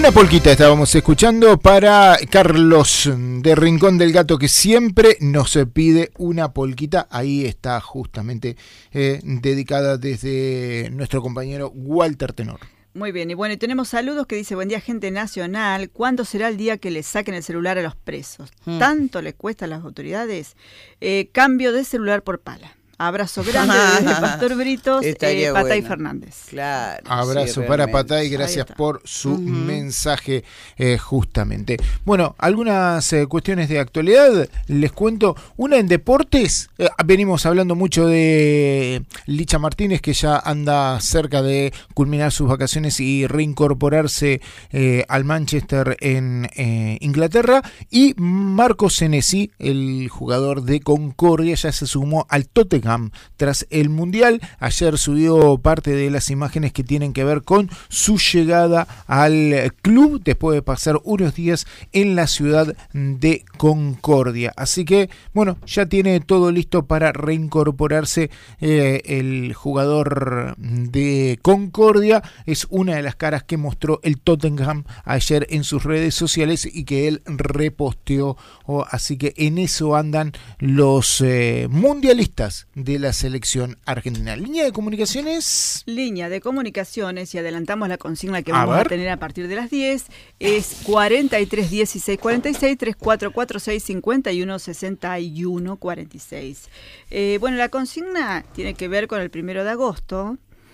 Una polquita estábamos escuchando para Carlos de Rincón del Gato, que siempre nos pide una polquita. Ahí está justamente dedicada desde nuestro compañero Walter Tenor. Muy bien, y bueno, y tenemos saludos que dice: buen día, gente nacional. ¿Cuándo será el día que le saquen el celular a los presos? ¿Tanto le cuesta a las autoridades? Cambio de celular por pala. Abrazo grande desde Pastor Britos, Patay bueno. Fernández. Claro. Abrazo sí, para Patay, gracias por su mensaje justamente. Bueno, algunas cuestiones de actualidad, les cuento. Una en deportes, venimos hablando mucho de Licha Martínez, que ya anda cerca de culminar sus vacaciones y reincorporarse al Manchester en Inglaterra. Y Marco Senesi, el jugador de Concordia, ya se sumó al Tottenham tras el Mundial. Ayer subió parte de las imágenes que tienen que ver con su llegada al club después de pasar unos días en la ciudad de Concordia. Así que, bueno, ya tiene todo listo para reincorporarse el jugador de Concordia. Es una de las caras que mostró el Tottenham ayer en sus redes sociales y que él reposteó. Así que en eso andan los mundialistas de la selección argentina. Línea de comunicaciones. Línea de comunicaciones, y adelantamos la consigna que vamos a tener a partir de las 10, es 43 16 46 3446 51 61 46. Bueno, la consigna tiene que ver con el 1 de agosto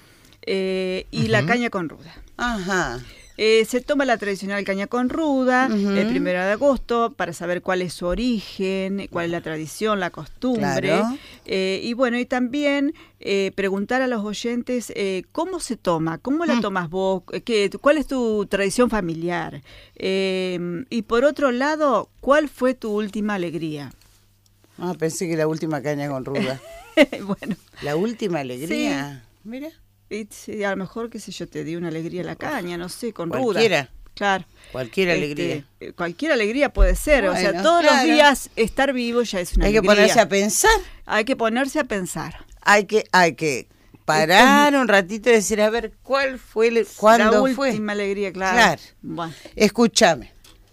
y la caña con ruda. Ajá. Se toma la tradicional caña con ruda el 1 de agosto para saber cuál es su origen, cuál es la tradición, la costumbre. Claro. Y bueno, y también preguntar a los oyentes cómo se toma, cómo la tomas vos, cuál es tu tradición familiar. Y por otro lado, ¿cuál fue tu última alegría? Pensé que la última caña con ruda. Bueno. La última alegría. Sí. Mira. Y a lo mejor, qué sé yo, te di una alegría la caña, no sé, con cualquiera. Ruda. Claro. Cualquier alegría. Cualquier alegría puede ser, bueno, o sea, todos los días estar vivo ya es una alegría. Hay que ponerse a pensar. Hay que ponerse a pensar. Hay que parar un ratito y decir, a ver, ¿cuál fue cuándo fue? La última alegría, claro. Bueno. Escúchame.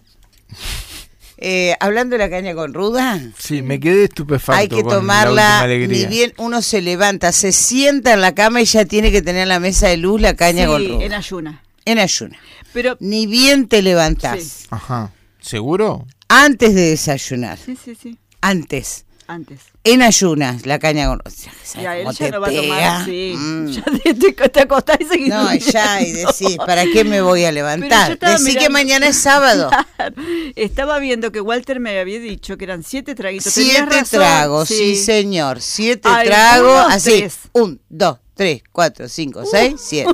Hablando de la caña con ruda, sí, me quedé estupefacto. Hay que tomarla, ni bien uno se levanta, se sienta en la cama y ya tiene que tener en la mesa de luz la caña con ruda. En ayuna. En ayuna. Pero ni bien te levantás. Sí. Ajá. ¿Seguro? Antes de desayunar. Sí. Antes. Antes. En ayunas, la caña con... Ya, él ya no va a tomar, sí. Ya te acostás y seguís. No, ya, y decís, ¿para qué me voy a levantar? Decí que mañana es sábado. Claro. Estaba viendo que Walter me había dicho que eran 7 traguitos. 7 tragos, sí señor. 7 tragos, así. 1, 2, 3, 4, 5, 6, 7.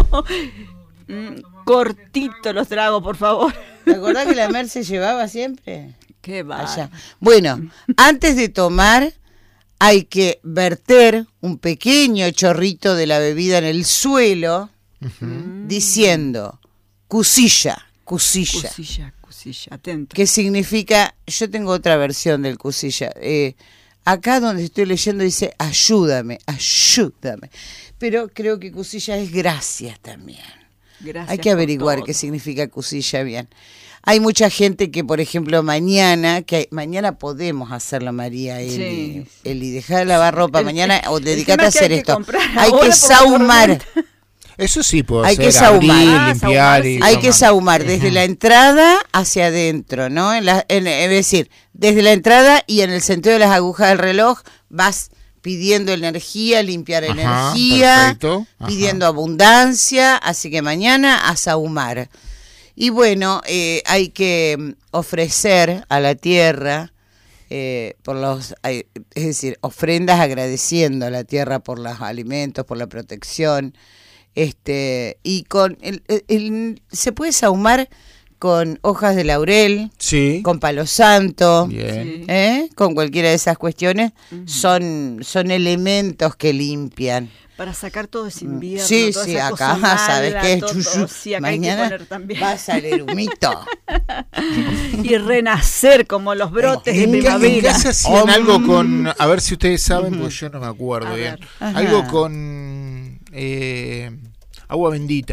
Cortito los tragos, por favor. ¿Te acordás que la Mer se llevaba siempre? Qué va. Allá. Bueno, antes de tomar hay que verter un pequeño chorrito de la bebida en el suelo, diciendo cusilla, atento. ¿Qué significa? Yo tengo otra versión del cusilla. Acá donde estoy leyendo dice ayúdame. Pero creo que cusilla es gracias también. Gracias. Hay que averiguar qué significa cusilla bien. Hay mucha gente que, por ejemplo, mañana podemos hacerlo, María, Eli, dejar de lavar ropa mañana o dedicate a hacer esto. Hay que sahumar. Eso sí puedo hacer. Hay que sahumar, limpiar. Hay que sahumar desde la entrada hacia adentro, ¿no? Es decir, desde la entrada y en el sentido de las agujas del reloj vas pidiendo energía, limpiar energía, pidiendo abundancia, así que mañana a sahumar. Y bueno, hay que ofrecer a la tierra, es decir, ofrendas agradeciendo a la tierra por los alimentos, por la protección, y con se puede sahumar con hojas de laurel, con palo santo, con cualquiera de esas cuestiones, son elementos que limpian. Para sacar todo ese invierno. Sí, acá, mala, ¿sabes qué? Sí, acá mañana va a salir un mito. Y renacer como los brotes de primavera. ¿En casa hacían algo con, a ver si ustedes saben, porque yo no me acuerdo bien, algo con agua bendita,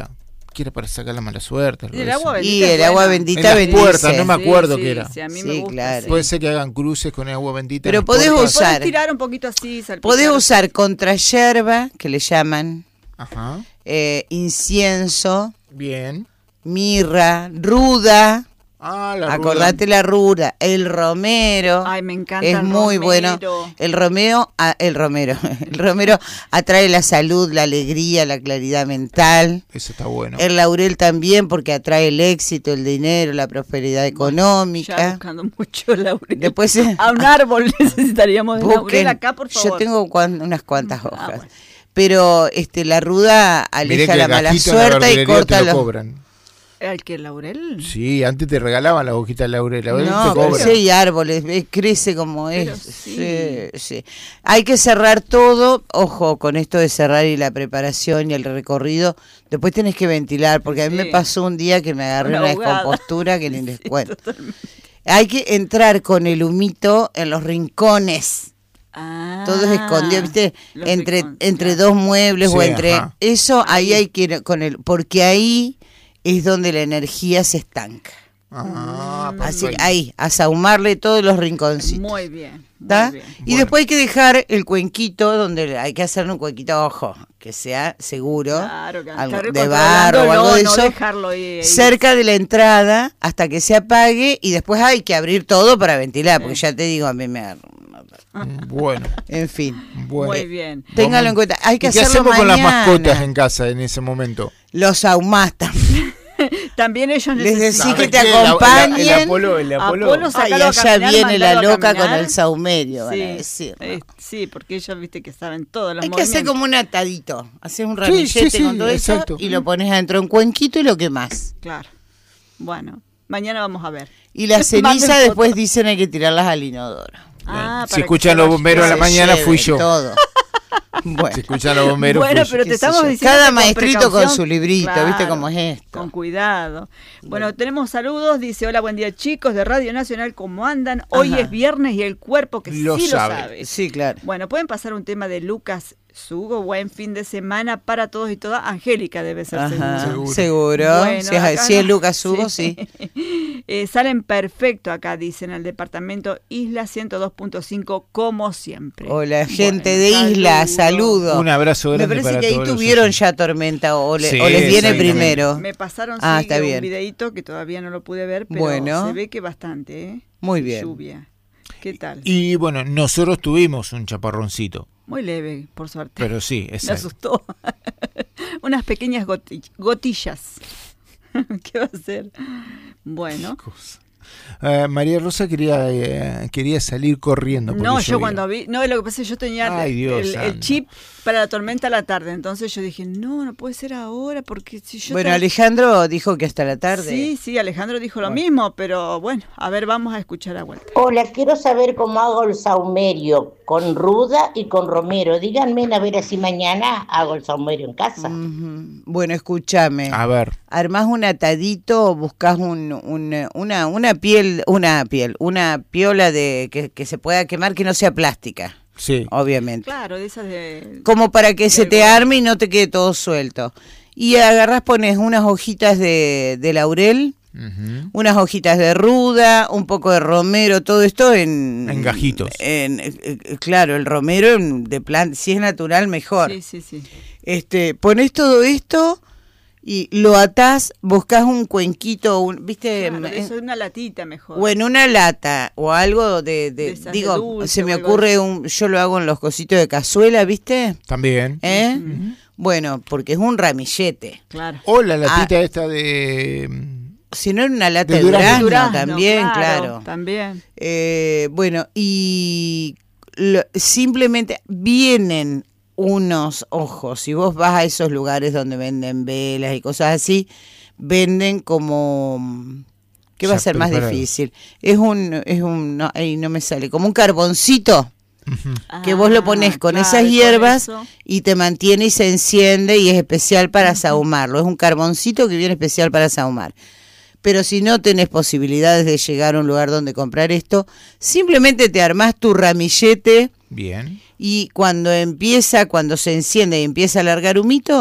era para sacar la mala suerte. Y el agua bendita. Y el agua bendita bendice. Puertas, no me acuerdo qué era. Sí, a mí me gusta, claro. Puede ser que hagan cruces con el agua bendita. Pero podés usar. Podés tirar un poquito así, salpicar. Podés usar contrayerba, que le llaman. Ajá. Incienso. Bien. Mirra, ruda. Acordate la ruda, el romero. Ay, me encanta. Es muy bueno. El romero atrae la salud, la alegría, la claridad mental. Eso está bueno. El laurel también porque atrae el éxito, el dinero, la prosperidad económica. Ya buscando mucho laurel. Después a un árbol necesitaríamos de laurel acá, por favor. Yo tengo unas cuantas hojas. Bueno. Pero la ruda aleja la mala suerte y corta los... cobran. ¿El que laurel? Sí, antes te regalaban las hojitas de laurel. No, pero sí hay árboles, crece como es. Sí. Hay que cerrar todo, ojo con esto de cerrar y la preparación y el recorrido. Después tenés que ventilar, porque a mí me pasó un día que me agarré una descompostura que ni les cuento. Hay que entrar con el humito en los rincones. Todo es escondido, ¿viste? Entre dos muebles o entre... Ajá. Eso ahí hay que ir con porque ahí... es donde la energía se estanca. Así que ahí, a sahumarle todos los rinconcitos. Muy bien. Y después hay que dejar el cuenquito, donde hay que hacer un cuenquito, ojo, que sea seguro, algo de barro o algo de eso, cerca de la entrada hasta que se apague y después hay que abrir todo para ventilar, porque ya te digo, a mí me agarro. Bueno. En fin. Bueno. Muy bien. Téngalo en cuenta. Hay que hacerlo ¿Qué hacemos mañana con las mascotas en casa en ese momento? Los ahumás también. También ellos les decís que te acompañen. El Apolo. Ay, allá viene la loca con el saumerio, van a decir, ¿no? Sí, porque ellos, viste, que saben todos los movimientos. Hay que hacer como un atadito. Haces un ramillete con todo eso y lo pones adentro de un cuenquito y lo quemás. Claro. Bueno, mañana vamos a ver. Y la ceniza después dicen hay que tirarlas al inodoro. Si escuchan los bomberos a la mañana, fui yo. Todo. Bueno. Si escuchan los bomberos. Bueno, pero te estamos diciendo. Cada maestrito con su librito, claro, ¿viste cómo es esto? Con cuidado. Bueno, tenemos saludos. Dice: hola, buen día, chicos de Radio Nacional, ¿cómo andan? Hoy es viernes y el cuerpo que lo sabe. Sí, claro. Bueno, pueden pasar un tema de Lucas Sugo. Buen fin de semana para todos y todas. Angélica debe ser. Seguro. Bueno, si es Lucas Sugo, sí. Salen perfecto acá, dicen, al departamento Isla 102.5, como siempre. Hola, gente de Isla, saludos. Un abrazo grande. Me parece que ahí tuvieron ya tormenta o les viene primero. Me pasaron está un bien. videíto que todavía no lo pude ver, pero se ve que bastante, ¿eh? Muy bien. Lluvia. ¿Qué tal? Y bueno, nosotros tuvimos un chaparroncito. Muy leve, por suerte. Pero sí, exacto. Me asustó. Unas pequeñas gotillas. ¿Qué va a ser? Bueno. María Rosa quería salir corriendo. No, yo cuando vi... No, lo que pasa es que yo tenía el chip para la tormenta a la tarde. Entonces yo dije, no puede ser ahora porque si yo... Bueno, Alejandro dijo que hasta la tarde. Sí, Alejandro dijo lo mismo, pero bueno, a ver, vamos a escuchar a vuelta. Hola, quiero saber cómo hago el saumerio con ruda y con romero. Díganme, a ver si mañana hago el saumerio en casa. Bueno, escúchame. A ver. Armás un atadito, buscás una piola de que se pueda quemar que no sea plástica. Sí. Obviamente. Claro, de esas de... Como para que se te arme y no te quede todo suelto. Y agarrás, pones unas hojitas de laurel, unas hojitas de ruda, un poco de romero, todo esto en gajitos. Claro, el romero de planta, si es natural, mejor. Sí. Pones todo esto y lo atás, buscas un cuenquito, ¿viste? Claro, eso es una latita mejor. O en una lata, o algo digo, dulce, se me ocurre, yo lo hago en los cositos de cazuela, ¿viste? También. Bueno, porque es un ramillete. Claro. O la latita esta de... Si no, en una lata de durazno también, claro. También. Bueno, y simplemente vienen unos ojos. Si vos vas a esos lugares donde venden velas y cosas así, venden como... ¿Qué va a ser más difícil? Es un no, ahí no me sale, como un carboncito que vos lo pones con esas hierbas y te mantiene y se enciende y es especial para sahumarlo. Es un carboncito que viene especial para sahumar. Pero si no tenés posibilidades de llegar a un lugar donde comprar esto, simplemente te armás tu ramillete. Bien. Y cuando se enciende y empieza a largar humito,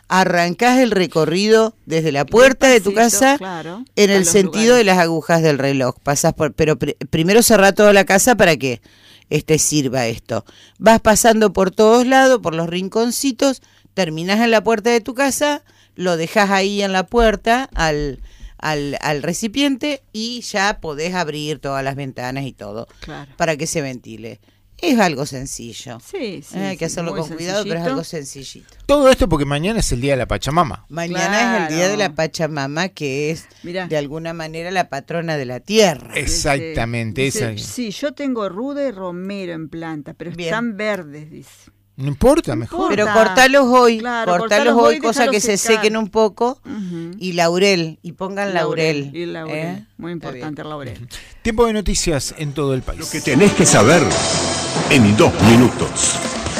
arrancás el recorrido desde la puerta de tu casa, claro, en el sentido de las agujas del reloj. Pasás pero primero cerrá toda la casa para que sirva esto. Vas pasando por todos lados, por los rinconcitos, terminás en la puerta de tu casa, lo dejás ahí en la puerta al recipiente y ya podés abrir todas las ventanas y todo, claro, para que se ventile. Es algo sencillo. Sí, hay que hacerlo con cuidado, pero es algo sencillito. Todo esto porque mañana es el Día de la Pachamama. Mañana es el Día de la Pachamama, que es de alguna manera la patrona de la tierra. Exactamente. Dice, sí, yo tengo ruda y romero en planta, pero están verdes, dice. No importa, mejor. Pero cortalos hoy, claro, cortalos hoy, cosa que se sequen un poco, y laurel, y pongan laurel. Y laurel, muy importante el laurel. Tiempo de noticias en todo el país. Lo que tenés que saber en 2 minutos.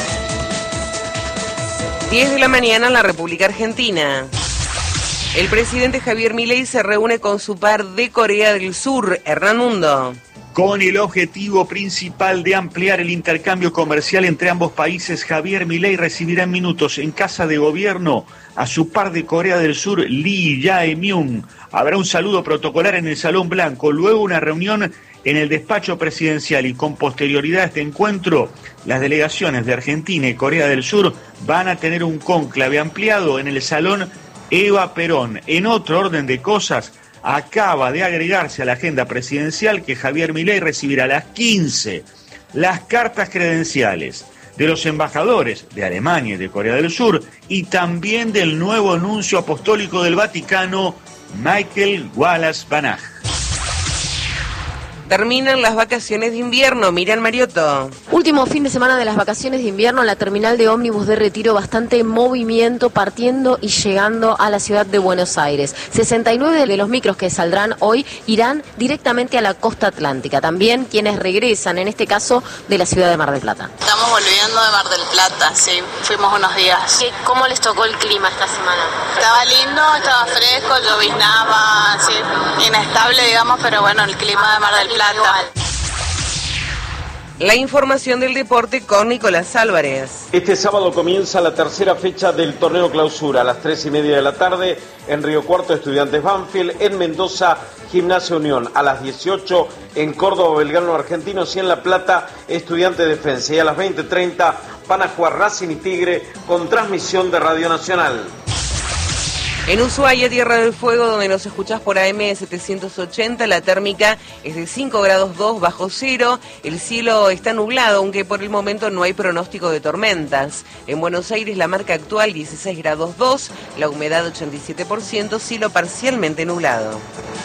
10 de la mañana en la República Argentina. El presidente Javier Milei se reúne con su par de Corea del Sur, Hernán Mundo. Con el objetivo principal de ampliar el intercambio comercial entre ambos países, Javier Milei recibirá en minutos en Casa de Gobierno a su par de Corea del Sur, Lee Jae-myung. Habrá un saludo protocolar en el Salón Blanco, luego una reunión en el despacho presidencial y con posterioridad a este encuentro, las delegaciones de Argentina y Corea del Sur van a tener un cónclave ampliado en el Salón Eva Perón. En otro orden de cosas, acaba de agregarse a la agenda presidencial que Javier Milei recibirá a las 15 las cartas credenciales de los embajadores de Alemania y de Corea del Sur y también del nuevo nuncio apostólico del Vaticano, Michael Wallace Banach. Terminan las vacaciones de invierno. Miriam Mariotto. Último fin de semana de las vacaciones de invierno en la terminal de ómnibus de Retiro, bastante movimiento partiendo y llegando a la ciudad de Buenos Aires. 69 de los micros que saldrán hoy irán directamente a la costa atlántica. También quienes regresan, en este caso, de la ciudad de Mar del Plata. Estamos volviendo de Mar del Plata, sí, fuimos unos días. ¿Cómo les tocó el clima esta semana? Estaba lindo, estaba fresco, lloviznaba, sí, inestable, digamos, pero bueno, el clima de Mar del Plata. La información del deporte con Nicolás Álvarez. Este sábado comienza la tercera fecha del torneo clausura a las 3:30 de la tarde en Río Cuarto, Estudiantes Banfield, en Mendoza, Gimnasia Unión, a las 18 en Córdoba, Belgrano Argentinos y en La Plata, Estudiantes Defensa. Y a las 20:30 van a jugar Racing y Tigre con transmisión de Radio Nacional. En Ushuaia, Tierra del Fuego, donde nos escuchás por AM 780, la térmica es de 5 grados 2 bajo cero. El cielo está nublado, aunque por el momento no hay pronóstico de tormentas. En Buenos Aires, la marca actual 16 grados 2, la humedad 87%, cielo parcialmente nublado.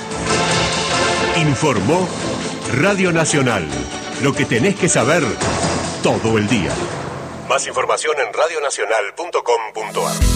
Informó Radio Nacional. Lo que tenés que saber todo el día. Más información en radionacional.com.ar.